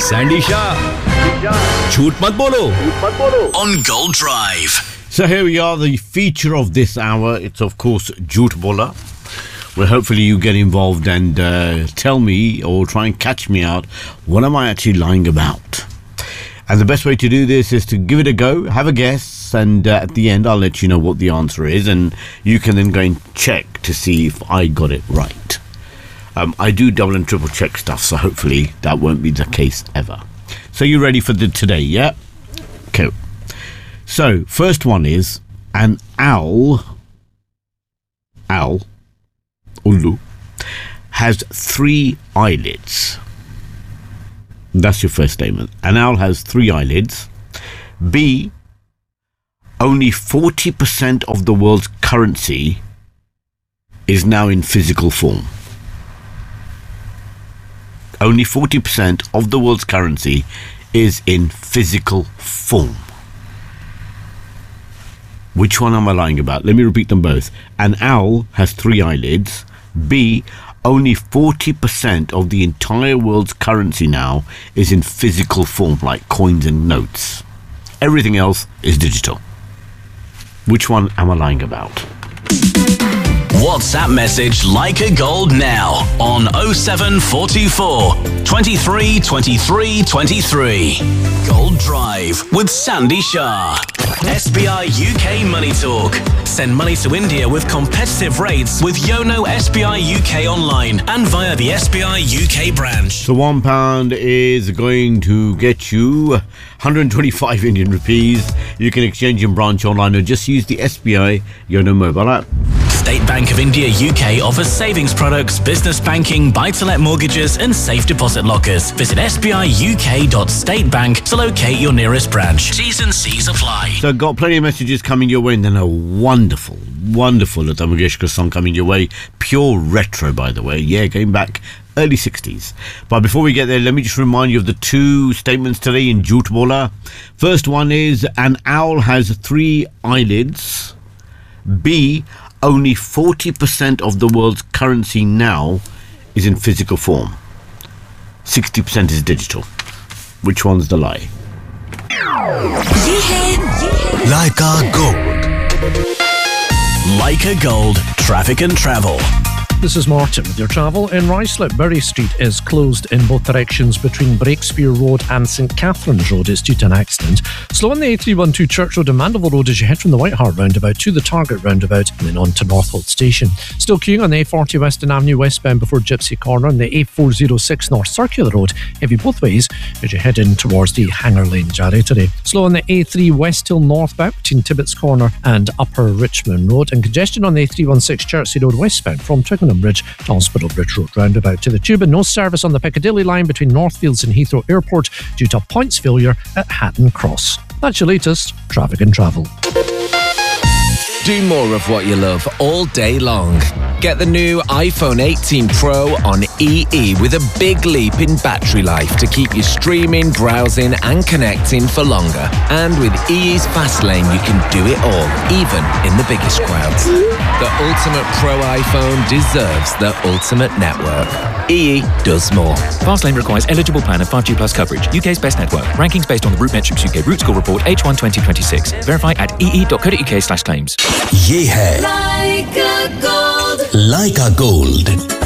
Sandy Shah. Jhoot mat bolo. On Gold Drive. So here we are, the feature of this hour. It's of course Jhoot Bola, where hopefully you get involved and tell me or try and catch me out. What am I actually lying about? And the best way to do this is to give it a go, have a guess, and at the end I'll let you know what the answer is, and you can then go and check to see if I got it right. I do double and triple check stuff, so hopefully that won't be the case ever. So you ready for today, yeah? Okay. So, first one is an owl, Ulu, has 3 eyelids. That's your first statement. An owl has 3 eyelids. B, only 40% of the world's currency is now in physical form. Only 40% of the world's currency is in physical form. Which one am I lying about? Let me repeat them both. An owl has 3 eyelids. B, only 40% of the entire world's currency now is in physical form, like coins and notes. Everything else is digital. Which one am I lying about? WhatsApp message Like a Gold now on 07424 23 23 23. Gold Drive with Sandy Shah. SBI UK Money Talk. Send money to India with competitive rates with Yono SBI UK online and via the SBI UK branch. So £1 is going to get you 125 Indian rupees. You can exchange in branch online or just use the SBI Yono mobile app. State Bank of India UK offers savings products, business banking, buy-to-let mortgages and safe deposit lockers. Visit sbiuk.statebank to locate your nearest branch. T's and C's apply. So got plenty of messages coming your way, and then a wonderful Lata Mangeshkar song coming your way. Pure retro, by the way. Yeah, going back early 60s. But before we get there, let me just remind you of the 2 statements today in Jhoot Bola. First one is an owl has 3 eyelids. B, only 40% of the world's currency now is in physical form. 60% is digital. Which one's the lie? Like a Gold. Like a Gold, traffic and travel. This is Martin with your travel. In Ruislip, Bury Street is closed in both directions between Breakspear Road and St Catherine's Road. It's due to an accident. Slow on the A312 Church Road and Mandeville Road as you head from the White Hart roundabout to the Target roundabout and then on to Northolt Station. Still queuing on the A40 Western Avenue westbound before Gypsy Corner and the A406 North Circular Road. Heavy both ways as you head in towards the Hanger Lane Jarry today. Slow on the A3 West Hill northbound between Tibbetts Corner and Upper Richmond Road, and congestion on the A316 Chertsey Road westbound from Twickenham Bridge to Hospital Bridge Road roundabout to the Tube, and no service on the Piccadilly line between Northfields and Heathrow Airport due to points failure at Hatton Cross. That's your latest traffic and travel. Do more of what you love all day long. Get the new iPhone 18 Pro on EE with a big leap in battery life to keep you streaming, browsing and connecting for longer. And with EE's Fast Lane, you can do it all, even in the biggest crowds. The ultimate Pro iPhone deserves the ultimate network. EE does more. Fastlane requires eligible plan of 5G plus coverage. UK's best network. Rankings based on the RootMetrics UK Root Score Report H1 2026. Verify at ee.co.uk/claims. Yeah. Like a Gold. Like a Gold.